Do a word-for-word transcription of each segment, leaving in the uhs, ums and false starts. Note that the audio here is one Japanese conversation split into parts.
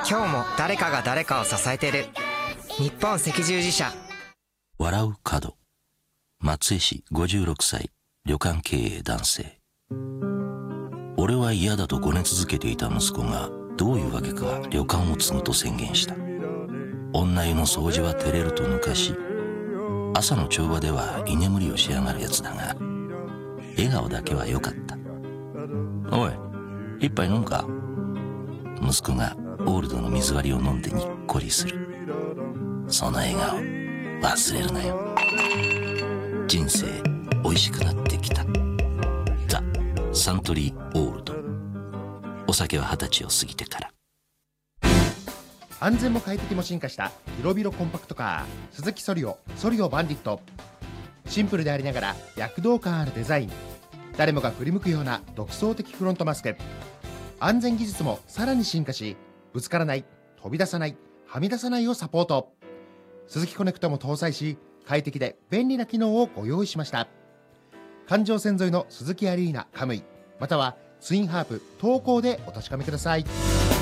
今日も誰かが誰かを支えてる。日本赤十字社。 笑う門。松江市ごじゅうろくさい旅館経営男性。俺は嫌だとごね続けていた息子がどういうわけか旅館を継ぐと宣言した。女湯の掃除は照れると抜かし、朝の帳場では居眠りをしやがるやつだが、笑顔だけは良かった。おい、一杯飲むか。息子がオールドの水割りを飲んでにっこりする。その笑顔忘れるなよ。人生美味しくなってきた。ザ・サントリーオールド。お酒は二十歳を過ぎてから。 安全も快適も進化した広々コンパクトカー、スズキソリオ、ソリオバンディット。シンプルでありながら躍動感あるデザイン、誰もが振り向くような独創的フロントマスク。安全技術もさらに進化し、ぶつからない、飛び出さない、はみ出さないをサポート。スズキコネクトも搭載し、快適で便利な機能をご用意しました。環状線沿いのスズキアリーナカムイ、またはツインハープ東高でお確かめください。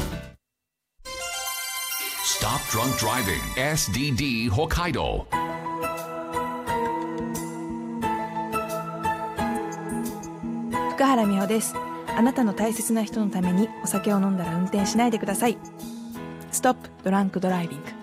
Stop Drunk Driving エスディーディー 北海道。 福原美穂です。あなたの大切な人のためにお酒を飲んだら運転しないでください。ストップドランクドライビング。